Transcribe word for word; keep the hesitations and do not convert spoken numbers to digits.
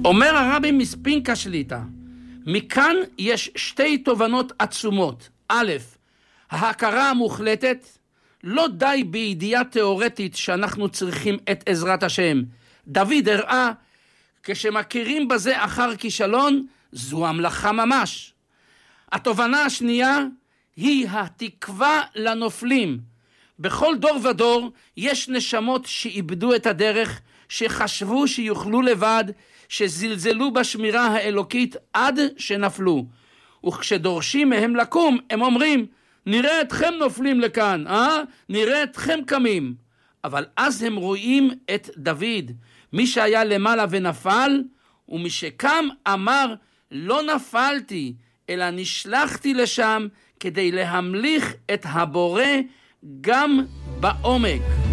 אומר הרבי מספינקה שליטה, מכאן יש שתי תובנות עצומות. א', ההכרה המוחלטת, לא די בידיעה תיאורטית שאנחנו צריכים את עזרת השם. דוד הראה, כשמכירים בזה אחר כישלון, זו המלאכה ממש. התובנה השנייה היא התקווה לנופלים. בכל דור ודור יש נשמות שאיבדו את הדרך, שחשבו שיוכלו לבד, שזלזלו בשמירה האלוקית עד שנפלו. וכשדורשים מהם לקום, הם אומרים, נראה אתכם נופלים לכאן, אה? נראה אתכם קמים. אבל אז הם רואים את דוד, מי שהיה למעלה ונפל, ומי שקם אמר, לא נפלתי, אלא נשלחתי לשם כדי להמליך את הבורא גם בעומק.